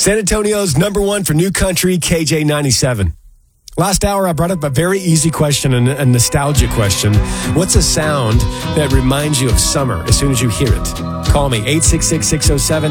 San Antonio's number one for new country, KJ97. Last hour, I brought up a very easy question, a nostalgia question. What's a sound that reminds you of summer as soon as you hear it? Call me, 866-607-8000.